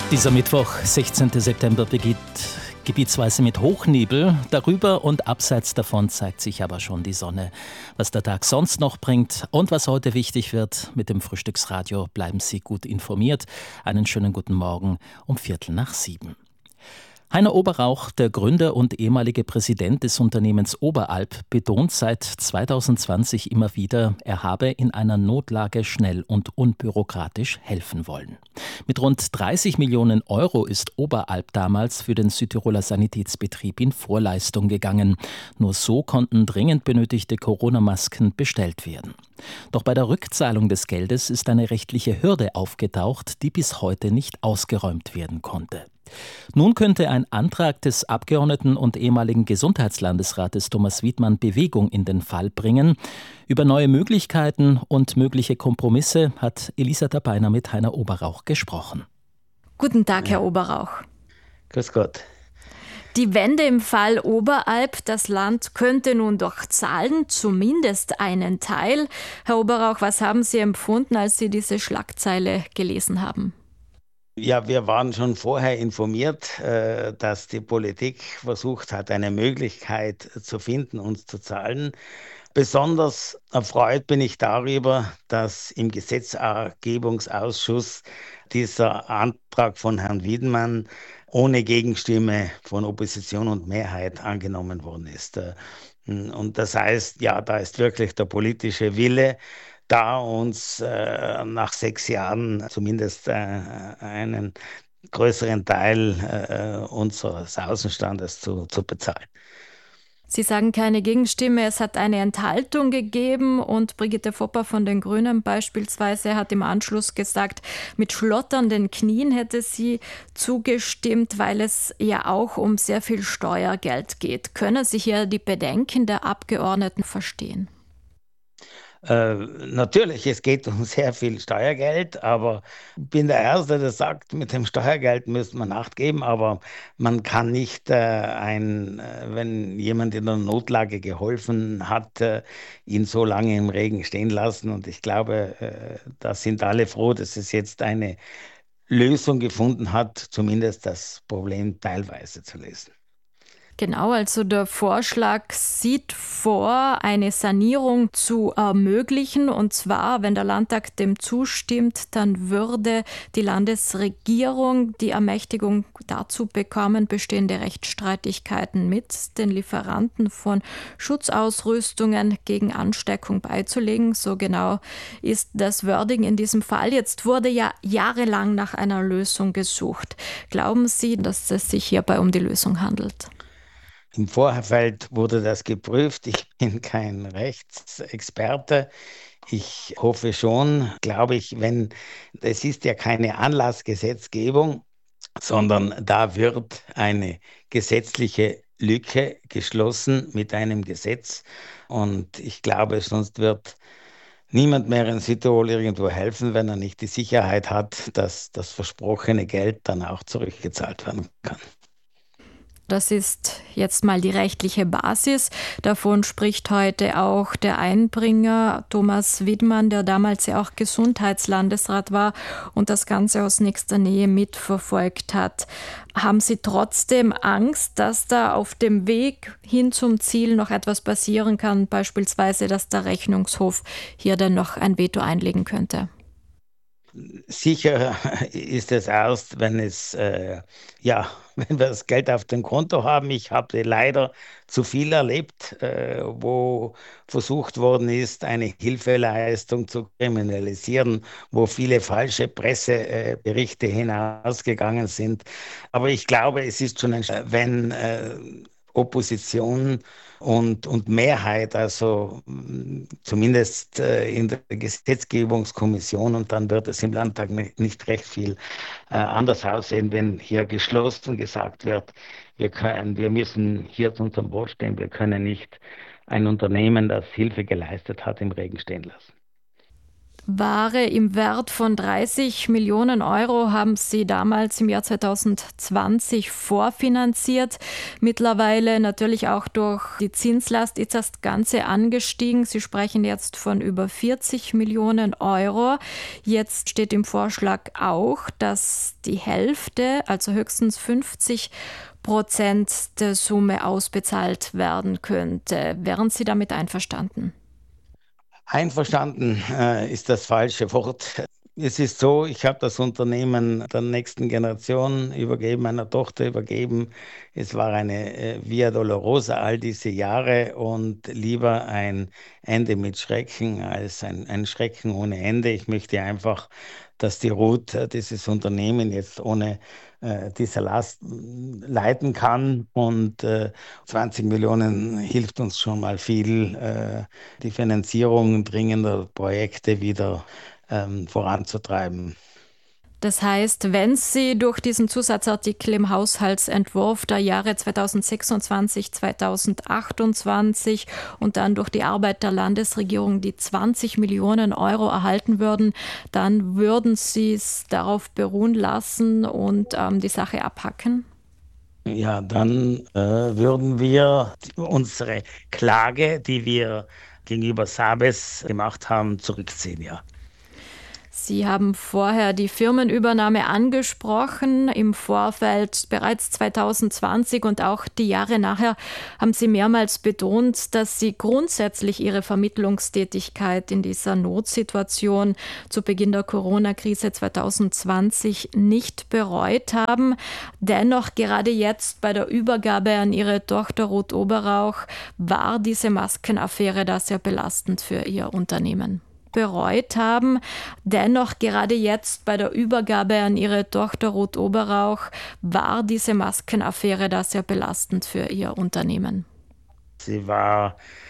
Dieser Mittwoch, 16. September, beginnt gebietsweise mit Hochnebel. Darüber und abseits davon zeigt sich aber schon die Sonne. Was der Tag sonst noch bringt und was heute wichtig wird, mit dem Frühstücksradio bleiben Sie gut informiert. Einen schönen guten Morgen um 6:45. Heiner Oberrauch, der Gründer und ehemalige Präsident des Unternehmens Oberalp, betont seit 2020 immer wieder, er habe in einer Notlage schnell und unbürokratisch helfen wollen. Mit rund 30 Millionen Euro ist Oberalp damals für den Südtiroler Sanitätsbetrieb in Vorleistung gegangen. Nur so konnten dringend benötigte Corona-Masken bestellt werden. Doch bei der Rückzahlung des Geldes ist eine rechtliche Hürde aufgetaucht, die bis heute nicht ausgeräumt werden konnte. Nun könnte ein Antrag des Abgeordneten und ehemaligen Gesundheitslandesrates Thomas Wiedmann Bewegung in den Fall bringen. Über neue Möglichkeiten und mögliche Kompromisse hat Elisa Tabeiner mit Heiner Oberrauch gesprochen. Guten Tag, Herr Oberrauch. Grüß Gott. Die Wende im Fall Oberalp, das Land könnte nun doch zahlen, zumindest einen Teil. Herr Oberrauch, was haben Sie empfunden, als Sie diese Schlagzeile gelesen haben? Ja, wir waren schon vorher informiert, dass die Politik versucht hat, eine Möglichkeit zu finden, uns zu zahlen. Besonders erfreut bin ich darüber, dass im Gesetzgebungsausschuss dieser Antrag von Herrn Wiedmann ohne Gegenstimme von Opposition und Mehrheit angenommen worden ist. Und das heißt, ja, da ist wirklich der politische Wille, da uns nach 6 Jahren zumindest einen größeren Teil unseres Außenstandes zu bezahlen. Sie sagen keine Gegenstimme, es hat eine Enthaltung gegeben und Brigitte Fopper von den Grünen beispielsweise hat im Anschluss gesagt, mit schlotternden Knien hätte sie zugestimmt, weil es ja auch um sehr viel Steuergeld geht. Können Sie hier die Bedenken der Abgeordneten verstehen? Natürlich, es geht um sehr viel Steuergeld, aber ich bin der Erste, der sagt, mit dem Steuergeld müsste man Acht geben, aber man kann nicht, wenn jemand in einer Notlage geholfen hat, ihn so lange im Regen stehen lassen. Und ich glaube, da sind alle froh, dass es jetzt eine Lösung gefunden hat, zumindest das Problem teilweise zu lösen. Genau, also der Vorschlag sieht vor, eine Sanierung zu ermöglichen. Und zwar, wenn der Landtag dem zustimmt, dann würde die Landesregierung die Ermächtigung dazu bekommen, bestehende Rechtsstreitigkeiten mit den Lieferanten von Schutzausrüstungen gegen Ansteckung beizulegen. So genau ist das Wording in diesem Fall. Jetzt wurde ja jahrelang nach einer Lösung gesucht. Glauben Sie, dass es sich hierbei um die Lösung handelt? Im Vorfeld wurde das geprüft. Ich bin kein Rechtsexperte. Ich hoffe schon, glaube ich, es ist ja keine Anlassgesetzgebung, sondern da wird eine gesetzliche Lücke geschlossen mit einem Gesetz. Und ich glaube, sonst wird niemand mehr in Südtirol irgendwo helfen, wenn er nicht die Sicherheit hat, dass das versprochene Geld dann auch zurückgezahlt werden kann. Das ist jetzt mal die rechtliche Basis. Davon spricht heute auch der Einbringer Thomas Wiedmann, der damals ja auch Gesundheitslandesrat war und das Ganze aus nächster Nähe mitverfolgt hat. Haben Sie trotzdem Angst, dass da auf dem Weg hin zum Ziel noch etwas passieren kann, beispielsweise, dass der Rechnungshof hier dann noch ein Veto einlegen könnte? Sicher ist es erst, wenn wenn wir das Geld auf dem Konto haben. Ich habe leider zu viel erlebt, wo versucht worden ist, eine Hilfeleistung zu kriminalisieren, wo viele falsche Presseberichte hinausgegangen sind. Aber ich glaube, es ist schon wenn Opposition und Mehrheit, also zumindest in der Gesetzgebungskommission, und dann wird es im Landtag nicht recht viel anders aussehen, wenn hier geschlossen gesagt wird, wir müssen hier zu unserem Wort stehen, wir können nicht ein Unternehmen, das Hilfe geleistet hat, im Regen stehen lassen. Ware im Wert von 30 Millionen Euro haben Sie damals im Jahr 2020 vorfinanziert. Mittlerweile natürlich auch durch die Zinslast ist das Ganze angestiegen. Sie sprechen jetzt von über 40 Millionen Euro. Jetzt steht im Vorschlag auch, dass die Hälfte, also höchstens 50% der Summe ausbezahlt werden könnte. Wären Sie damit einverstanden? Einverstanden ist das falsche Wort. Es ist so, ich habe das Unternehmen der nächsten Generation übergeben, meiner Tochter übergeben. Es war eine Via Dolorosa all diese Jahre und lieber ein Ende mit Schrecken als ein Schrecken ohne Ende. Ich möchte einfach, dass die Ruth dieses Unternehmen jetzt ohne diese Last leiten kann und 20 Millionen hilft uns schon mal viel, die Finanzierung dringender Projekte wieder voranzutreiben. Das heißt, wenn Sie durch diesen Zusatzartikel im Haushaltsentwurf der Jahre 2026, 2028 und dann durch die Arbeit der Landesregierung die 20 Millionen Euro erhalten würden, dann würden Sie es darauf beruhen lassen und die Sache abhacken? Ja, dann würden wir unsere Klage, die wir gegenüber Sabes gemacht haben, zurückziehen, ja. Sie haben vorher die Firmenübernahme angesprochen. Im Vorfeld bereits 2020 und auch die Jahre nachher haben Sie mehrmals betont, dass Sie grundsätzlich Ihre Vermittlungstätigkeit in dieser Notsituation zu Beginn der Corona-Krise 2020 nicht bereut haben. Dennoch, gerade jetzt bei der Übergabe an Ihre Tochter Ruth Oberrauch, war diese Maskenaffäre da sehr belastend für Ihr Unternehmen. Bereut haben. Dennoch, gerade jetzt bei der Übergabe an Ihre Tochter Ruth Oberrauch, war diese Maskenaffäre da sehr belastend für Ihr Unternehmen. Sie war